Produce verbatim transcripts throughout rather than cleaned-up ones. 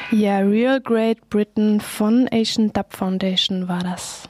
Ja, Real Great Britain von Asian Dub Foundation war das.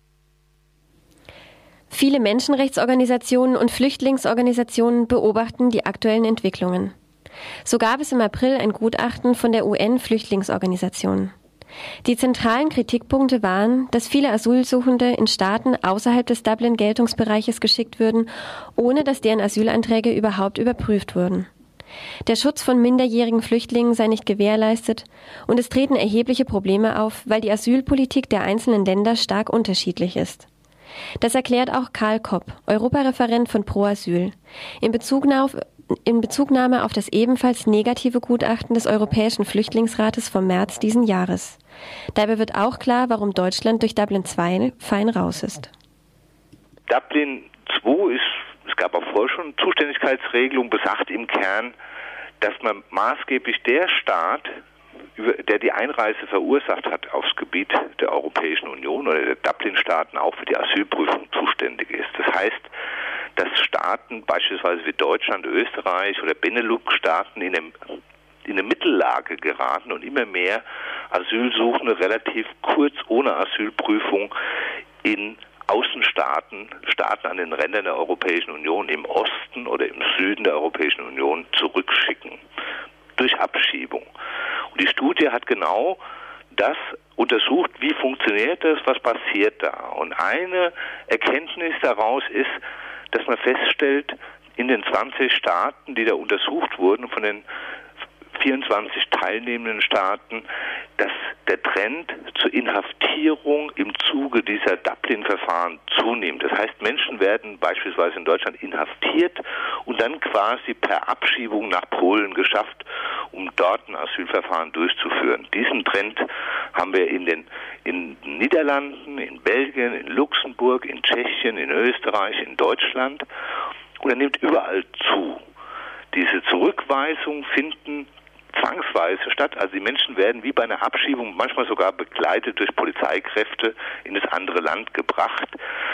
Viele Menschenrechtsorganisationen und Flüchtlingsorganisationen beobachten die aktuellen Entwicklungen. So gab es im April ein Gutachten von der U N-Flüchtlingsorganisation. Die zentralen Kritikpunkte waren, dass viele Asylsuchende in Staaten außerhalb des Dublin-Geltungsbereiches geschickt würden, ohne dass deren Asylanträge überhaupt überprüft wurden. Der Schutz von minderjährigen Flüchtlingen sei nicht gewährleistet und es treten erhebliche Probleme auf, weil die Asylpolitik der einzelnen Länder stark unterschiedlich ist. Das erklärt auch Karl Kopp, Europareferent von Pro Asyl, in Bezugnahme auf In Bezugnahme auf das ebenfalls negative Gutachten des Europäischen Flüchtlingsrates vom März diesen Jahres. Dabei wird auch klar, warum Deutschland durch Dublin zwei fein raus ist. Dublin zwei ist, es gab auch vorher schon Zuständigkeitsregelung, besagt im Kern, dass man maßgeblich der Staat, der die Einreise verursacht hat aufs Gebiet der Europäischen Union oder der Dublin-Staaten, auch für die Asylprüfung zuständig ist. Das heißt, dass Staaten, beispielsweise wie Deutschland, Österreich oder Benelux-Staaten in eine, in eine Mittellage geraten und immer mehr Asylsuchende relativ kurz ohne Asylprüfung in Außenstaaten, Staaten an den Rändern der Europäischen Union im Osten oder im Süden der Europäischen Union zurückschicken, durch Abschiebung. Und die Studie hat genau das untersucht, wie funktioniert das, was passiert da. Und eine Erkenntnis daraus ist, dass man feststellt, in den zwanzig Staaten, die da untersucht wurden, von den vierundzwanzig teilnehmenden Staaten, dass der Trend zur Inhaftierung im Zuge dieser Dublin-Verfahren zunimmt. Das heißt, Menschen werden beispielsweise in Deutschland inhaftiert und dann quasi per Abschiebung nach Polen geschafft, um dort ein Asylverfahren durchzuführen. Diesen Trend haben wir in den in Niederlanden, in Belgien, in Luxemburg, in Tschechien, in Österreich, in Deutschland, und er nimmt überall zu. Diese Zurückweisungen finden zwangsweise statt, also die Menschen werden wie bei einer Abschiebung manchmal sogar begleitet durch Polizeikräfte in das andere Land gebracht,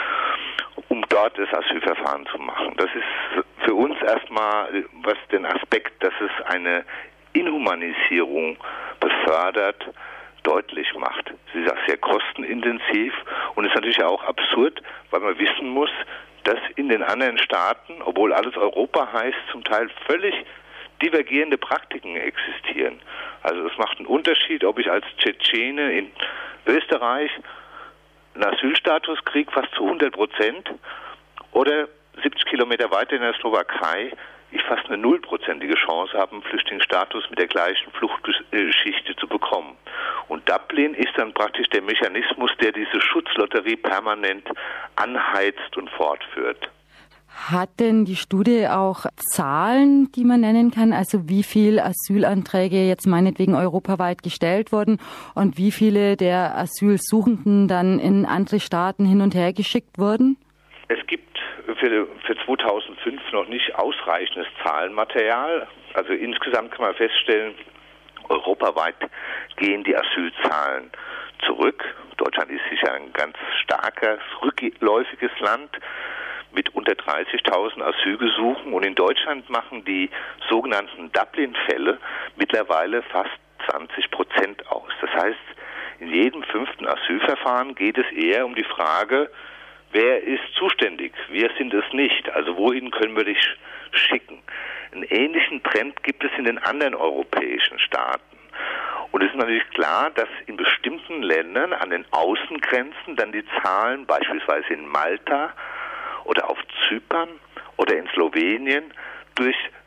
um dort das Asylverfahren zu machen. Das ist für uns erstmal, was den Aspekt, dass es eine Inhumanisierung befördert, deutlich macht. Sie ist auch sehr kostenintensiv und ist natürlich auch absurd, weil man wissen muss, dass in den anderen Staaten, obwohl alles Europa heißt, zum Teil völlig divergierende Praktiken existieren. Also es macht einen Unterschied, ob ich als Tschetschene in Österreich einen Asylstatus kriege, fast zu hundert Prozent, oder siebzig Kilometer weiter in der Slowakei ich fast eine nullprozentige Chance habe, einen Flüchtlingsstatus mit der gleichen Fluchtgeschichte zu bekommen. Und Dublin ist dann praktisch der Mechanismus, der diese Schutzlotterie permanent anheizt und fortführt. Hat denn die Studie auch Zahlen, die man nennen kann? Also wie viele Asylanträge jetzt meinetwegen europaweit gestellt wurden und wie viele der Asylsuchenden dann in andere Staaten hin und her geschickt wurden? Es gibt für, für zweitausendfünf noch nicht ausreichendes Zahlenmaterial. Also insgesamt kann man feststellen, europaweit gehen die Asylzahlen zurück. Deutschland ist sicher ein ganz starkes, rückläufiges Land mit unter dreißigtausend Asylgesuchen. Und in Deutschland machen die sogenannten Dublin-Fälle mittlerweile fast zwanzig Prozent aus. Das heißt, in jedem fünften Asylverfahren geht es eher um die Frage, wer ist zuständig? Wir sind es nicht. Also wohin können wir dich schicken? Einen ähnlichen Trend gibt es in den anderen europäischen Staaten. Und es ist natürlich klar, dass in bestimmten Ländern an den Außengrenzen dann die Zahlen, beispielsweise in Malta oder auf Zypern oder in Slowenien, durch